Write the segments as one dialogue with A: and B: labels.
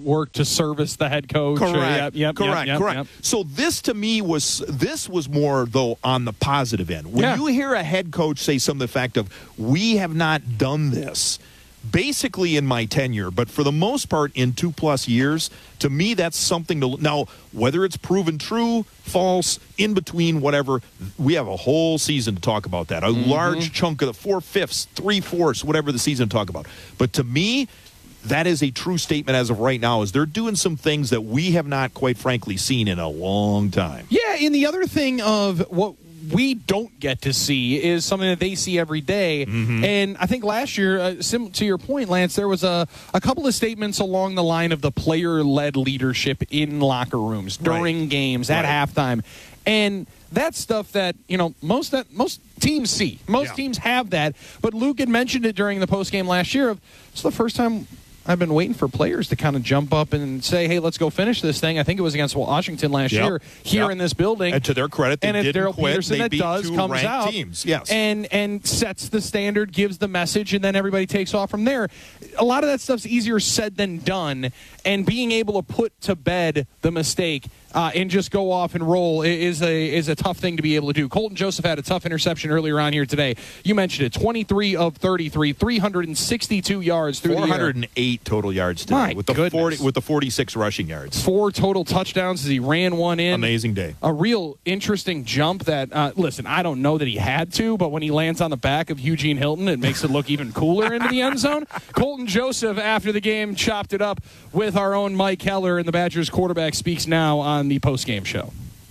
A: work to service the head coach.
B: Correct.
A: Correct.
B: So this to me was more, though, on the positive end. When you hear a head coach say something to the fact of, we have not done this basically in my tenure, but for the most part in 2+ years, to me that's something to now, whether it's proven true, false, in between, whatever, we have a whole season to talk about that. A large chunk of the 4/5, 3/4, whatever the season to talk about. But to me, that is a true statement as of right now, is they're doing some things that we have not, quite frankly, seen in a long time.
A: Yeah, and the other thing of what we don't get to see is something that they see every day. And I think last year, to your point, Lance, there was a couple of statements along the line of the player-led leadership in locker rooms, during games, at halftime. And that's stuff that, most teams see. Most teams have that. But Luke had mentioned it during the postgame last year. It's the first time I've been waiting for players to kind of jump up and say, hey, let's go finish this thing. I think it was against Washington last year here in this building.
B: And to their credit, they didn't
A: Daryl
B: quit.
A: Peterson
B: They beat
A: comes
B: 2 ranked
A: out
B: teams. Yes.
A: and sets the standard, gives the message, and then everybody takes off from there. A lot of that stuff's easier said than done, and being able to put to bed the mistake and just go off and roll is a tough thing to be able to do. Colton Joseph had a tough interception earlier on here today. You mentioned it, 23 of 33, 362 yards through
B: 408 total yards today with the 46 rushing yards.
A: 4 total touchdowns as he ran one in.
B: Amazing day.
A: A real interesting jump that, listen, I don't know that he had to, but when he lands on the back of Eugene Hilton, it makes it look even cooler into the end zone. Colton Joseph, after the game, chopped it up with our own Mike Heller, and the Badgers quarterback speaks now on the post-game show.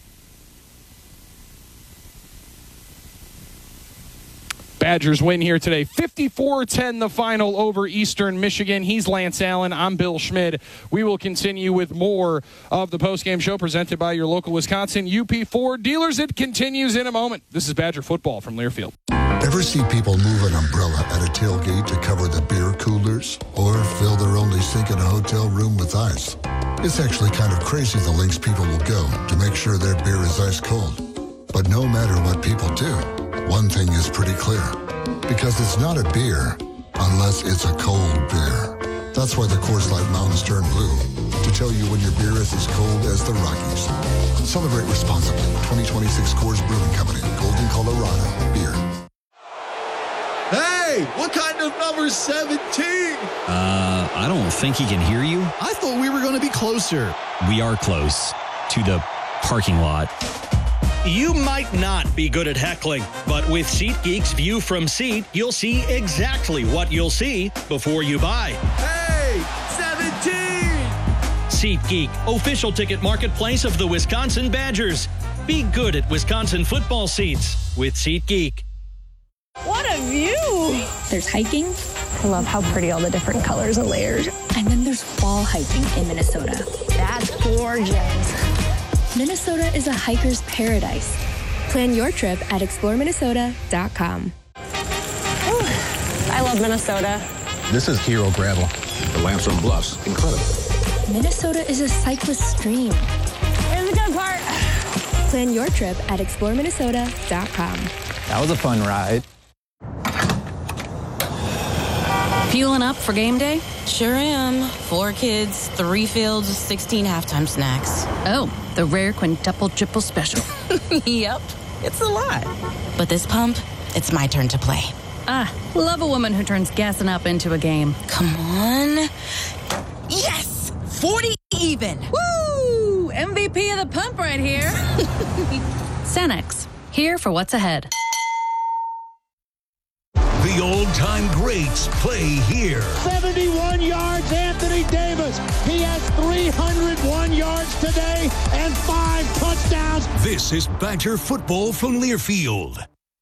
A: Badgers win here today. 54-10 the final over Eastern Michigan. He's Lance Allen. I'm Bill Schmid. We will continue with more of the postgame show presented by your local Wisconsin UP Ford dealers. It continues in a moment. This is Badger football from Learfield.
C: Ever see people move an umbrella at a tailgate to cover the beer coolers? Or fill their only sink in a hotel room with ice? It's actually kind of crazy the lengths people will go to make sure their beer is ice cold. But no matter what people do, one thing is pretty clear. Because it's not a beer unless it's a cold beer. That's why the Coors Light Mountains turn blue. To tell you when your beer is as cold as the Rockies. Celebrate responsibly. 2026 Coors Brewing Company. Golden, Colorado. Beer.
D: Hey, what kind of number 17?
E: I don't think he can hear you.
D: I thought we were going to be closer.
E: We are close to the parking lot.
F: You might not be good at heckling, but with SeatGeek's View from Seat, you'll see exactly what you'll see before you buy.
D: Hey, 17!
F: SeatGeek, official ticket marketplace of the Wisconsin Badgers. Be good at Wisconsin football seats with SeatGeek.
G: What a view! There's hiking. I love how pretty all the different colors and layers. And then there's wall hiking in Minnesota. That's gorgeous. Minnesota is a hiker's paradise. Plan your trip at exploreminnesota.com. I love Minnesota.
H: This is Hero Gravel. The Lamson Bluffs, incredible.
G: Minnesota is a cyclist stream. Here's the good part. Plan your trip at exploreminnesota.com.
H: That was a fun ride.
I: Fueling up for game day? Sure am. 4 kids, 3 fields, 16 halftime snacks.
J: Oh, the rare quintuple triple special.
I: Yep, it's a lot. But this pump, it's my turn to play.
J: Love a woman who turns gassing up into a game.
I: Come on. Yes! 40 even.
J: Woo! MVP of the pump right here. Cenex, here for what's ahead.
K: The old-time greats play here.
L: 71 yards, Anthony Davis. He has 301 yards today and 5 touchdowns.
K: This is Badger football from Learfield.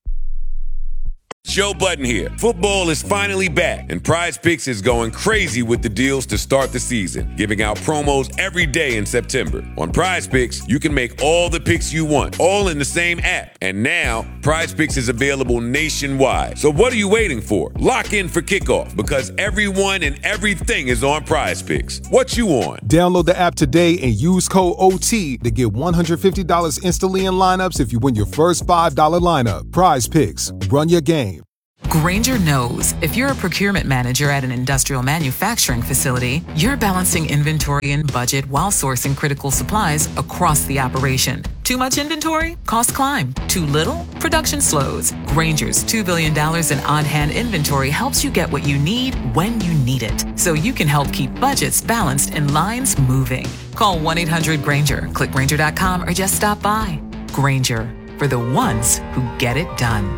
M: Joe Budden here. Football is finally back, and Prize Picks is going crazy with the deals to start the season, giving out promos every day in September. On Prize Picks, you can make all the picks you want, all in the same app. And now, Prize Picks is available nationwide. So what are you waiting for? Lock in for kickoff, because everyone and everything is on Prize Picks. What you on?
N: Download the app today and use code OT to get $150 instantly in lineups if you win your first $5 lineup. Prize Picks. Run your game.
O: Grainger knows if you're a procurement manager at an industrial manufacturing facility, you're balancing inventory and budget while sourcing critical supplies across the operation. Too much inventory? Costs climb. Too little? Production slows. Grainger's $2 billion in on-hand inventory helps you get what you need when you need it, so you can help keep budgets balanced and lines moving. Call 1-800-GRAINGER, click Grainger.com, or just stop by. Grainger, for the ones who get it done.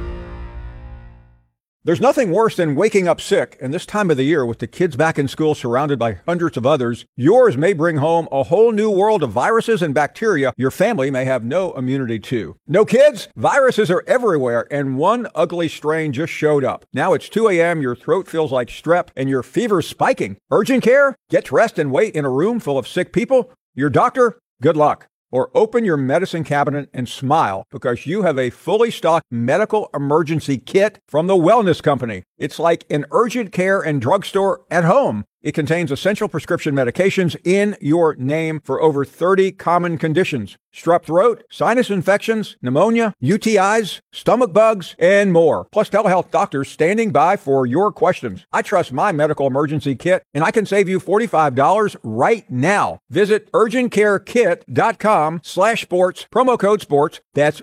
P: There's nothing worse than waking up sick, and this time of the year with the kids back in school surrounded by hundreds of others, yours may bring home a whole new world of viruses and bacteria your family may have no immunity to. No kids? Viruses are everywhere, and one ugly strain just showed up. Now it's 2 a.m., your throat feels like strep, and your fever's spiking. Urgent care? Get dressed and wait in a room full of sick people? Your doctor? Good luck. Or open your medicine cabinet and smile because you have a fully stocked medical emergency kit from the Wellness Company. It's like an urgent care and drugstore at home. It contains essential prescription medications in your name for over 30 common conditions. Strep throat, sinus infections, pneumonia, UTIs, stomach bugs, and more. Plus telehealth doctors standing by for your questions. I trust my medical emergency kit, and I can save you $45 right now. Visit urgentcarekit.com/sports, promo code sports. That's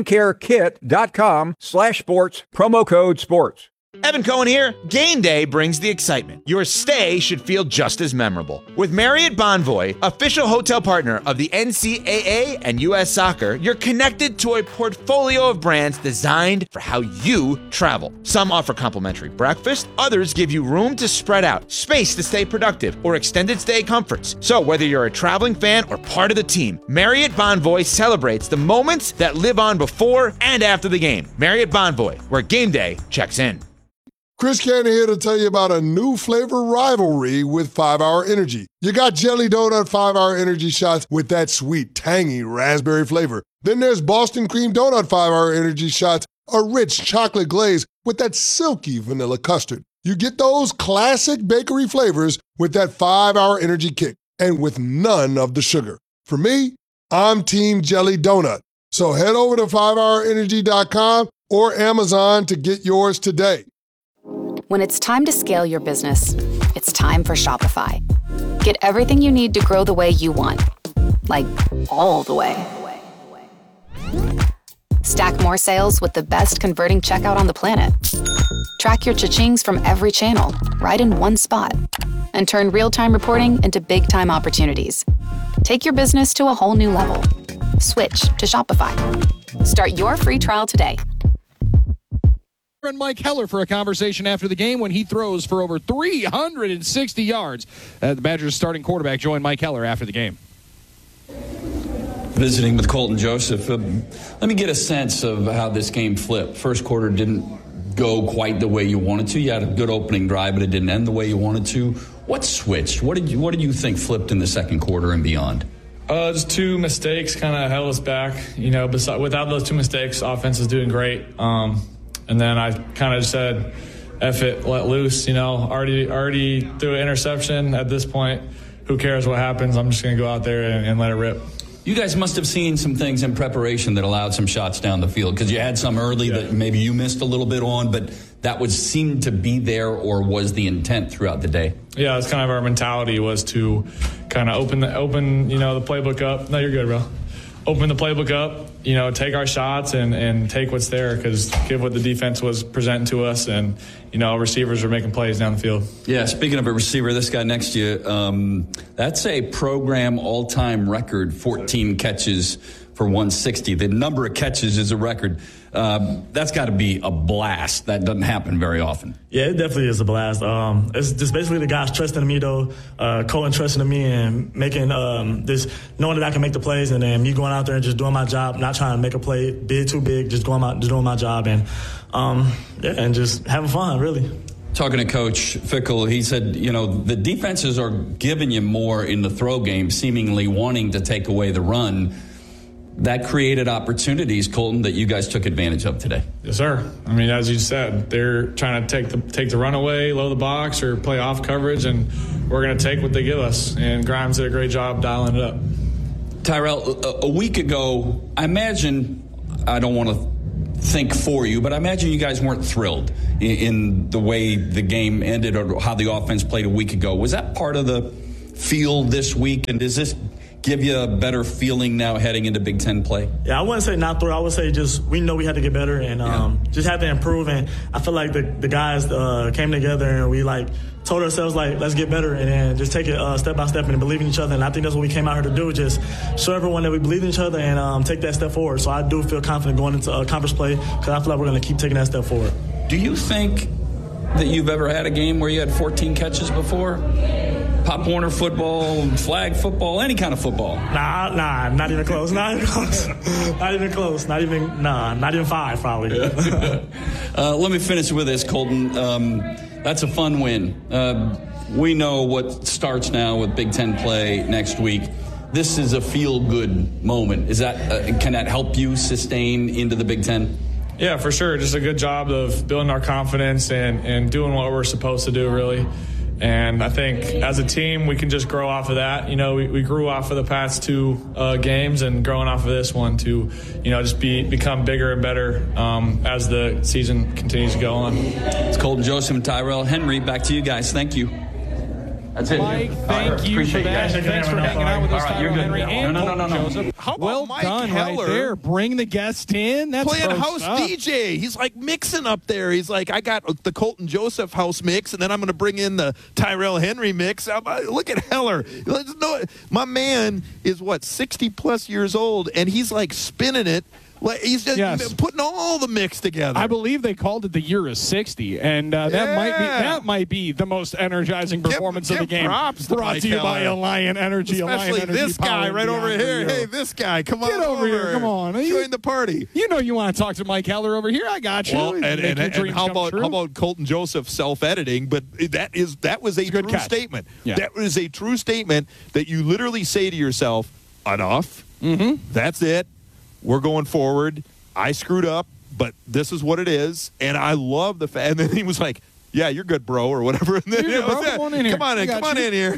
P: urgentcarekit.com/sports, promo code sports.
Q: Evan Cohen here. Game day brings the excitement. Your stay should feel just as memorable. With Marriott Bonvoy, official hotel partner of the NCAA and U.S. Soccer, you're connected to a portfolio of brands designed for how you travel. Some offer complimentary breakfast, others give you room to spread out, space to stay productive, or extended stay comforts. So whether you're a traveling fan or part of the team, Marriott Bonvoy celebrates the moments that live on before and after the game. Marriott Bonvoy, where game day checks in.
R: Chris Cannon here to tell you about a new flavor rivalry with 5-Hour Energy. You got Jelly Donut 5-Hour Energy shots with that sweet, tangy raspberry flavor. Then there's Boston Cream Donut 5-Hour Energy shots, a rich chocolate glaze with that silky vanilla custard. You get those classic bakery flavors with that 5-Hour Energy kick and with none of the sugar. For me, I'm Team Jelly Donut. So head over to 5hourenergy.com or Amazon to get yours today.
S: When it's time to scale your business, it's time for Shopify. Get everything you need to grow the way you want. Like, all the way. Stack more sales with the best converting checkout on the planet. Track your cha-chings from every channel, right in one spot. And turn real-time reporting into big-time opportunities. Take your business to a whole new level. Switch to Shopify. Start your free trial today.
A: And Mike Heller for a conversation after the game when he throws for over 360 yards. The Badgers starting quarterback joined Mike Heller after the game.
T: Visiting with Colton Joseph, let me get a sense of how this game flipped. First quarter didn't go quite the way you wanted to. You had a good opening drive, but it didn't end the way you wanted to. What switched? What did you think flipped in the second quarter and beyond?
U: Just two mistakes kind of held us back. You know, without those two mistakes, offense is doing great. And then I kind of said, F it, let loose. You know, already threw an interception. At this point, who cares what happens? I'm just going to go out there and let it rip.
T: You guys must have seen some things in preparation that allowed some shots down the field, because you had some early that maybe you missed a little bit on, but that would seem to be there, or was the intent throughout the day?
U: Yeah, that's kind of our mentality, was to kind of open the playbook up. No, you're good, bro. Open the playbook up, you know, take our shots and take what's there, because give what the defense was presenting to us, and, you know, receivers are making plays down the field.
T: Yeah, speaking of a receiver, this guy next to you, that's a program all-time record, 14 catches for 160. The number of catches is a record. That's got to be a blast. That doesn't happen very often.
V: Yeah, it definitely is a blast. It's just basically the guys trusting in me, though, Colton trusting in me and making this, knowing that I can make the plays, and then me going out there and just doing my job, not trying to make a play big, too big, just doing my job, and and just having fun, really.
T: Talking to Coach Fickell, he said, you know, the defenses are giving you more in the throw game, seemingly wanting to take away the run. That created opportunities, Colton, that you guys took advantage of today.
U: Yes, sir. I mean, as you said, they're trying to take the run away, load the box, or play off coverage, and we're going to take what they give us. And Grimes did a great job dialing it up.
T: Tyrell, a week ago, I imagine, I don't want to think for you, but I imagine you guys weren't thrilled in the way the game ended or how the offense played a week ago. Was that part of the feel this week, and does this give you a better feeling now heading into Big Ten play?
V: Yeah, I wouldn't say not through. I would say just we know we had to get better and just had to improve. And I feel like the guys came together and we told ourselves let's get better and then just take it step by step and believe in each other. And I think that's what we came out here to do, just show everyone that we believe in each other and take that step forward. So I do feel confident going into conference play because I feel like we're going to keep taking that step forward.
T: Do you think that you've ever had a game where you had 14 catches before? Pop Warner football, flag football, any kind of football?
V: Nah, not even close. Not even close. Not even close. Not even 5 probably.
T: Let me finish with this, Colton. That's a fun win. We know what starts now with Big Ten play next week. This is a feel-good moment. Is that can that help you sustain into the Big Ten?
U: Yeah, for sure. Just a good job of building our confidence and doing what we're supposed to do, really. And I think as a team, we can just grow off of that. We grew off of the past 2 games and growing off of this one to, just become bigger and better as the season continues to go on.
T: It's Colton Joseph and Tyrell Henry. Back to you guys. Thank you. That's it.
A: Mike, thank you for that. Thanks for hanging out with us, Tyrell Henry and Colton Joseph.
B: How about
A: well
B: Mike
A: done
B: Heller
A: right there. Bring the guest in. That's
B: playing
A: pro
B: house
A: stuff.
B: DJ. He's mixing up there. He's I got the Colton Joseph house mix, and then I'm going to bring in the Tyrell Henry mix. Look at Heller. My man is 60+ years old, and he's spinning it. He's just putting all the mix together.
A: I believe they called it the Year of 60, and that might be the most energizing performance of the game.
B: Props
A: brought to you by Alliant Energy.
B: Especially this guy right over here. Hey, this guy, come on over here.
A: Come on,
B: join the party.
A: You know you want to talk to Mike Heller over here. I got you.
B: Well, and how about Colton Joseph self-editing? But that was a true statement.
A: Yeah.
B: That was a true statement that you literally say to yourself, enough.
A: Mm-hmm.
B: That's it. We're going forward. I screwed up, but this is what it is. And I love the fact. And then he was like, yeah, you're good, bro, or whatever. And then
A: come on in here.
B: Come on in here.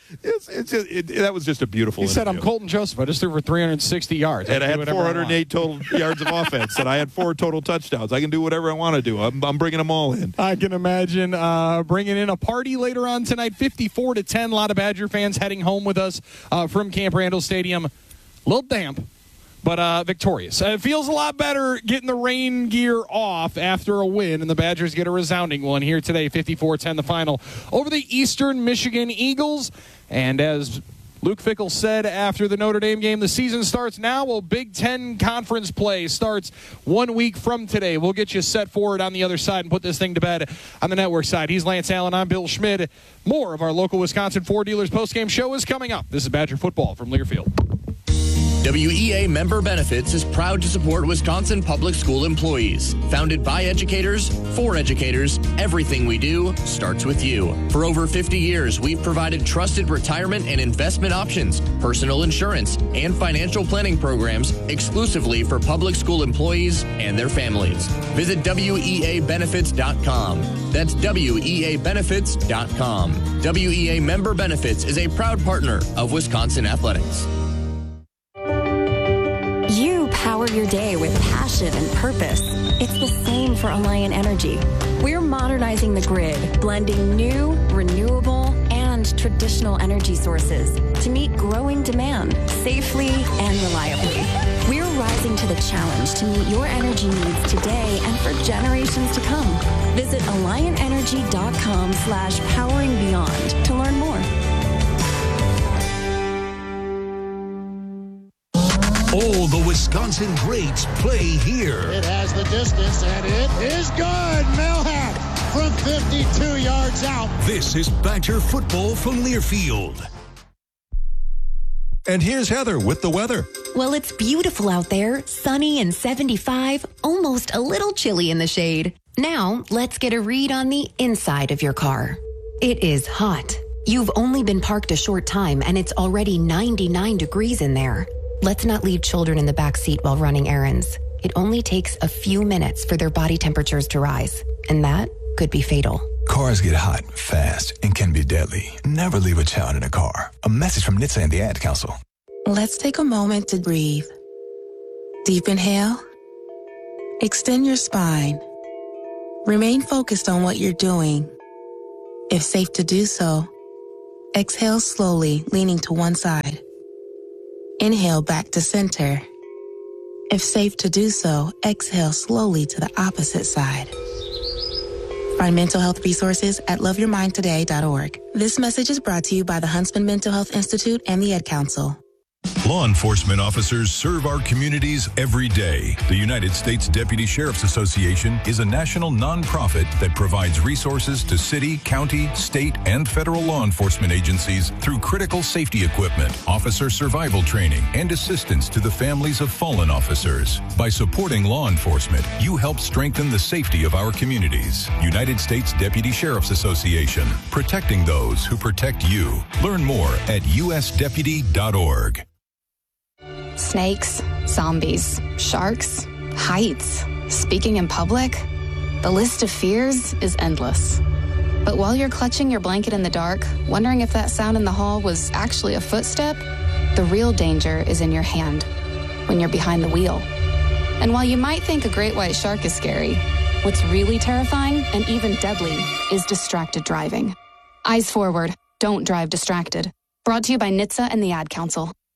B: That was just a beautiful
A: interview. He said, I'm Colton Joseph. I just threw for 360 yards.
B: And I had 408 total yards of offense. And I had 4 total touchdowns. I can do whatever I want to do. I'm bringing them all in.
A: I can imagine bringing in a party later on tonight, 54-10. A lot of Badger fans heading home with us from Camp Randall Stadium. A little damp, but victorious. It feels a lot better getting the rain gear off after a win, and the Badgers get a resounding one here today, 54-10 the final over the Eastern Michigan Eagles. And as Luke Fickell said after the Notre Dame game, the season starts now. Well, Big Ten conference play starts 1 week from today. We'll get you set for it on the other side and put this thing to bed on the network side. He's Lance Allen. I'm Bill Schmid. More of our local Wisconsin Ford Dealers postgame show is coming up. This is Badger Football from Learfield.
C: WEA Member Benefits is proud to support Wisconsin public school employees. Founded by educators, for educators, everything we do starts with you. For over 50 years, we've provided trusted retirement and investment options, personal insurance, and financial planning programs exclusively for public school employees and their families. Visit WEAbenefits.com. That's WEAbenefits.com. WEA Member Benefits is a proud partner of Wisconsin Athletics.
W: You power your day with passion and purpose. It's the same for Alliant Energy. We're modernizing the grid, blending new, renewable, and traditional energy sources to meet growing demand safely and reliably. We're rising to the challenge to meet your energy needs today and for generations to come. Visit AlliantEnergy.com/poweringBeyond to learn more.
K: All the Wisconsin greats play here.
L: It has the distance, and it is good. Melhack from 52 yards out.
K: This is Badger Football from Learfield.
X: And here's Heather with the weather.
Y: Well, it's beautiful out there, sunny and 75, almost a little chilly in the shade. Now, let's get a read on the inside of your car. It is hot. You've only been parked a short time, and it's already 99 degrees in there. Let's not leave children in the back seat while running errands. It only takes a few minutes for their body temperatures to rise, and that could be fatal.
X: Cars get hot, fast, and can be deadly. Never leave a child in a car. A message from NHTSA and the Ad Council.
Z: Let's take a moment to breathe. Deep inhale
D: Extend your spine. Remain focused on what you're doing. If safe to do so, exhale slowly, leaning to one side. Inhale back to center. If safe to do so, exhale slowly to the opposite side. Find mental health resources at loveyourmindtoday.org. This message is brought to you by the Huntsman Mental Health Institute and the Ad Council.
E: Law enforcement officers serve our communities every day. The United States Deputy Sheriff's Association is a national nonprofit that provides resources to city, county, state, and federal law enforcement agencies through critical safety equipment, officer survival training, and assistance to the families of fallen officers. By supporting law enforcement, you help strengthen the safety of our communities. United States Deputy Sheriff's Association, protecting those who protect you. Learn more at usdeputy.org.
S: Snakes, zombies, sharks, heights, speaking in public. The list of fears is endless. But while you're clutching your blanket in the dark, wondering if that sound in the hall was actually a footstep, the real danger is in your hand, when you're behind the wheel. And while you might think a great white shark is scary, what's really terrifying and even deadly is distracted driving. Eyes forward, don't drive distracted. Brought to you by NHTSA and the Ad Council.